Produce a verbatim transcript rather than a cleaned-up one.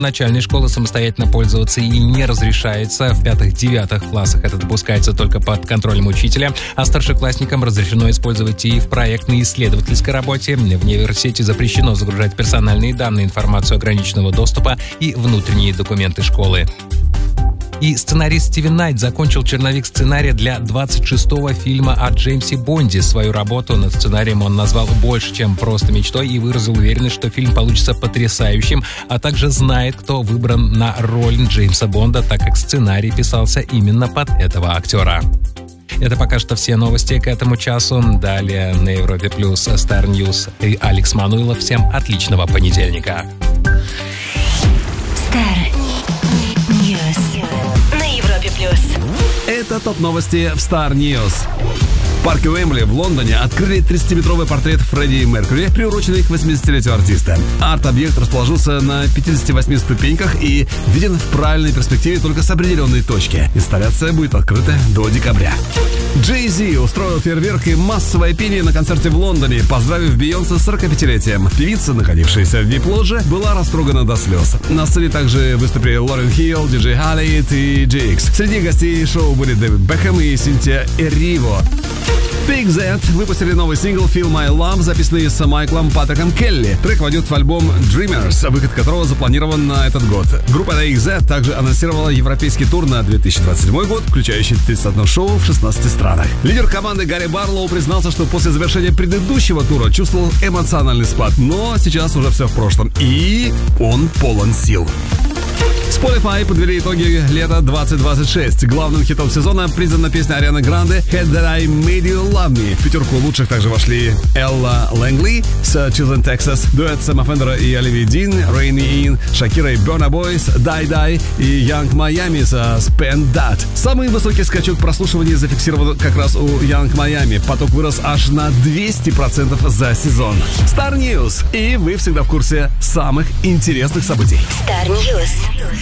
Начальной школы самостоятельно пользоваться и не разрешается. В пятых-девятых классах это допускается только под контролем учителя, а старшеклассникам разрешено использовать и в проектной исследовательской работе. В университете запрещено загружать персональные данные, информацию ограниченного доступа и внутренние документы школы. И сценарист Стивен Найт закончил черновик сценария для двадцать шестого фильма о Джеймсе Бонде. Свою работу над сценарием он назвал больше, чем просто мечтой, и выразил уверенность, что фильм получится потрясающим, а также знает, кто выбран на роль Джеймса Бонда, так как сценарий писался именно под этого актера. Это пока что все новости к этому часу. Далее на Европе Плюс Star News и Алекс Мануилов. Всем отличного понедельника. Star News на Европе Плюс. Это топ-новости в Star News. В парке Уэмбли в Лондоне открыли тридцатиметровый портрет Фредди Меркьюри, приуроченный к восьмидесятилетию артиста. Арт-объект расположился на пятидесяти восьми ступеньках и виден в правильной перспективе только с определенной точки. Инсталляция будет открыта до декабря. Джей Зи устроил фейерверк и массовое пение на концерте в Лондоне, поздравив Бейонсе с сорокапятилетием. Певица, находившаяся в вип-лодже, была растрогана до слез. На сцене также выступили Лорен Хилл, диджей Халид и Джикс. Среди гостей шоу были Дэвид Бекхэм и Синтия Эриво. Big Z выпустили новый сингл «Feel My Love», записанный с Майклом Патриком Келли. Трек войдет в альбом Dreamers, выход которого запланирован на этот год. Группа ди икс зет также анонсировала европейский тур на две тысячи двадцать седьмой год, включающий тридцать одно шоу в шестнадцати странах. Лидер команды Гарри Барлоу признался, что после завершения предыдущего тура чувствовал эмоциональный спад, но сейчас уже все в прошлом, и он полон сил. Spotify подвели итоги лета двадцать двадцать шесть. Главным хитом сезона признана песня Арианы Гранде «Had That I Made You Love Me». В пятерку лучших также вошли Элла Лэнгли с «Children Texas», дуэт Сэма Фендера и Оливии Дин, Rainy In, Шакира и Burna Boy, Die Die и Young Miami со «Spend That». Самый высокий скачок прослушиваний зафиксирован как раз у Young Miami. Поток вырос аж на двести процентов за сезон. Star News. И вы всегда в курсе самых интересных событий. Star News.